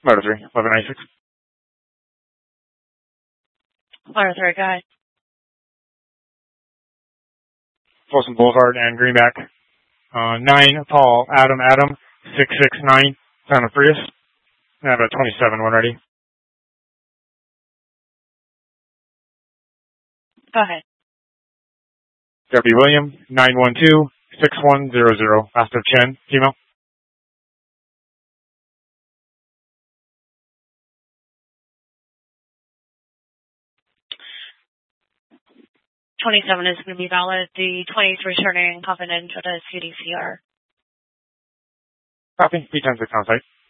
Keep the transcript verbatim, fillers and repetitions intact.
Motor three, eleven ninety-six. Motor three, go ahead. Folsom Boulevard and Greenback. Uh, nine, Paul, Adam, Adam, six six nine, Town of Prius. I have a twenty-seven one ready. Go ahead. W. William, nine one two, six one zero zero, Master Chen, female. twenty-seven is going to be valid. The twenty is returning confidential to C D C R. Copy. P ten six on site.